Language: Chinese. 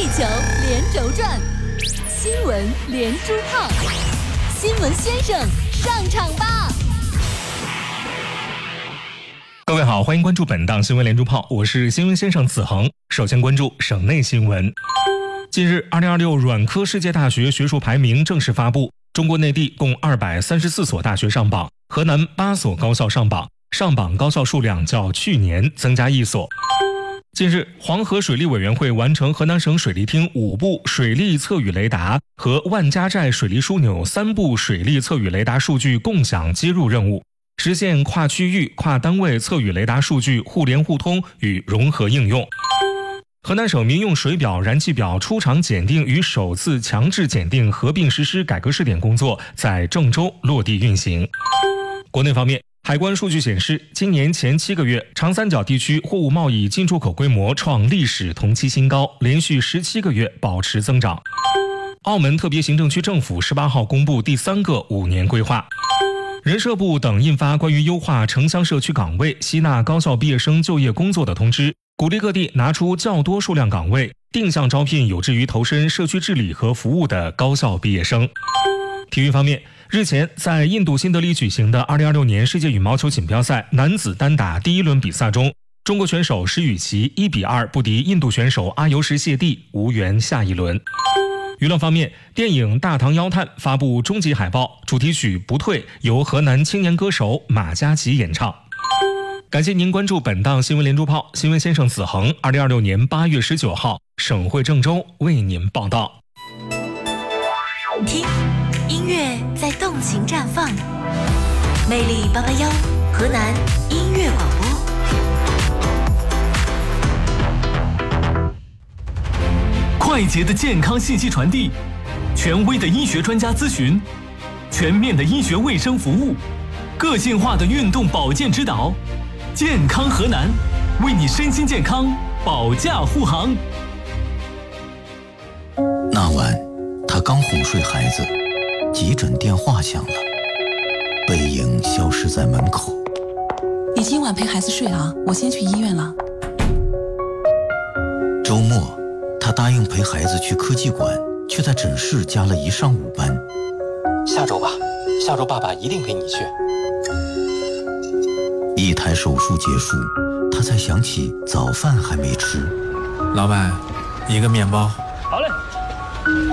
地球连轴转，新闻连珠炮，新闻先生上场吧！ 各位好，欢迎关注本档新闻连珠炮，我是新闻先生子恒。首先关注省内新闻。近日，2026软科世界大学学术排名正式发布，中国内地共234所大学上榜，河南8所高校上榜，上榜高校数量较去年增加1所。近日，黄河水利委员会完成河南省水利厅5部水利测雨雷达和万家寨水利枢纽3部水利测雨雷达数据共享接入任务，实现跨区域、跨单位测雨雷达数据互联互通与融合应用。河南省民用水表、燃气表出厂检定与首次强制检定合并实施改革试点工作在郑州落地运行。国内方面，海关数据显示，今年前7个月，长三角地区货物贸易进出口规模创历史同期新高，连续17个月保持增长。澳门特别行政区政府18号公布第3个5年规划。人社部等印发关于优化城乡社区岗位吸纳高校毕业生就业工作的通知，鼓励各地拿出较多数量岗位，定向招聘有志于投身社区治理和服务的高校毕业生。体育方面，日前在印度新德里举行的2026年世界羽毛球锦标赛男子单打第1轮比赛中，中国选手石宇奇1比2不敌印度选手阿尤什谢蒂，无缘下一轮。娱乐方面，电影《大唐妖探》发布终极海报，主题曲《不退》由河南青年歌手马嘉祺演唱。感谢您关注本档新闻连珠炮，新闻先生子恒2026年8月19号省会郑州为您报道。 听，音乐在动情绽放，魅力881河南音乐广播。 快捷的健康信息传递，权威的医学专家咨询，全面的医学卫生服务，个性化的运动保健指导，健康河南，为你身心健康保驾护航。 那晚，他刚哄睡孩子，急诊电话响了，背影消失在门口。 你今晚陪孩子睡啊，我先去医院了。 周末，他答应陪孩子去科技馆，却在诊室加了1上午班。 下周吧，下周爸爸一定陪你去。 一台手术结束，他才想起早饭还没吃。 老板，一个面包。 好嘞。